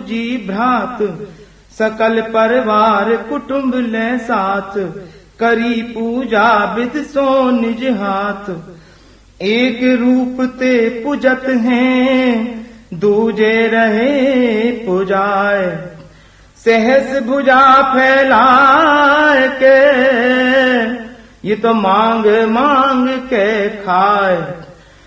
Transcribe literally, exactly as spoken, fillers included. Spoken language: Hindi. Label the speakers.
Speaker 1: सूजी भ्रात, सकल परिवार कुटुंब ले साथ, करी पूजा विद सो निज हाथ। एक रूप ते पूजत हैं, दूजे रहे पुजाए, सहस भुजा फैलाए के, ये तो मांग मांग के खाए।